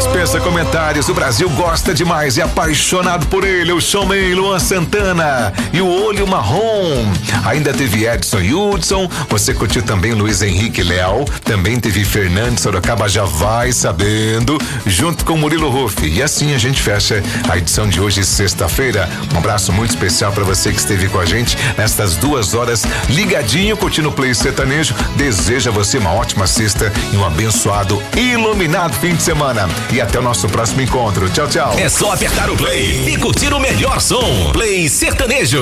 dispensa comentários. O Brasil gosta demais e é apaixonado por ele. O showman Luan Santana e o Olho Marrom. Ainda teve Edson e Hudson. Você curtiu também Luiz Henrique Léo. Também teve Fernandes Sorocaba, já vai sabendo, junto com Murilo Ruff. E assim a gente fecha a edição de hoje, sexta-feira. Um abraço muito especial para você que esteve com a gente nestas 2 horas, ligadinho, curtindo o Play Sertanejo. Desejo a você uma ótima sexta e um abençoado, iluminado fim de semana. E até o nosso próximo encontro. Tchau, tchau. É só apertar o play e curtir o melhor som. Play Sertanejo.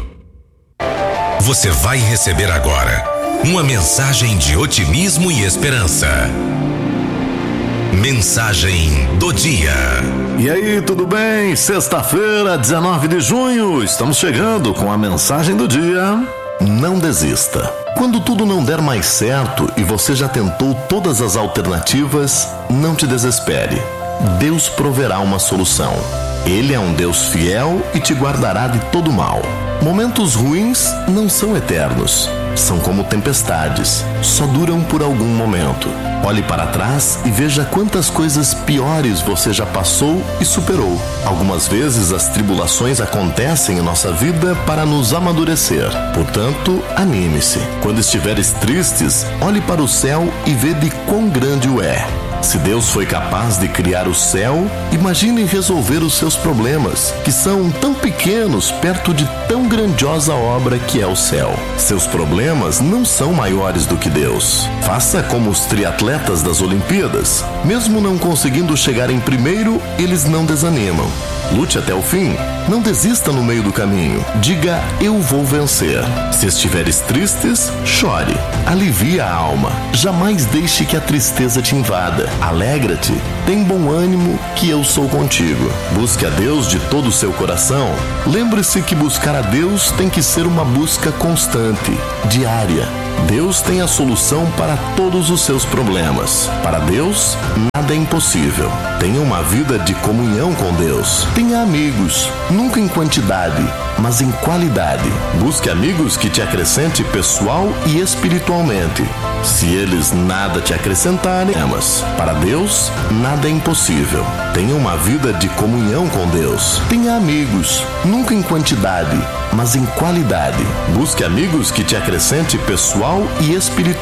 Você vai receber agora uma mensagem de otimismo e esperança. Mensagem do dia. E aí, tudo bem? Sexta-feira, 19 de junho, estamos chegando com a mensagem do dia. Não desista. Quando tudo não der mais certo e você já tentou todas as alternativas, não te desespere. Deus proverá uma solução. Ele é um Deus fiel e te guardará de todo mal. Momentos ruins não são eternos. São como tempestades, só duram por algum momento. Olhe para trás e veja quantas coisas piores você já passou e superou. Algumas vezes as tribulações acontecem em nossa vida para nos amadurecer. Portanto, anime-se. Quando estiveres tristes, olhe para o céu e vê de quão grande o é. Se Deus foi capaz de criar o céu, imagine resolver os seus problemas, que são tão pequenos perto de tão grandiosa obra que é o céu. Seus problemas não são maiores do que Deus. Faça como os triatletas das Olimpíadas. Mesmo não conseguindo chegar em primeiro, eles não desanimam. Lute até o fim. Não desista no meio do caminho. Diga, eu vou vencer. Se estiveres tristes, chore. Alivie a alma. Jamais deixe que a tristeza te invada. Alegra-te. Tem bom ânimo, que eu sou contigo. Busque a Deus de todo o seu coração. Lembre-se que buscar a Deus tem que ser uma busca constante, diária. Deus tem a solução para todos os seus problemas. Para Deus, nada é impossível. Tenha uma vida de comunhão com Deus. Tenha amigos, nunca em quantidade, mas em qualidade. Busque amigos que te acrescente pessoal e espiritualmente. Se eles nada te acrescentarem, mas para Deus, nada é impossível. Tenha uma vida de comunhão com Deus. Tenha amigos, nunca em quantidade, mas em qualidade. Busque amigos que te acrescente pessoal e espiritual.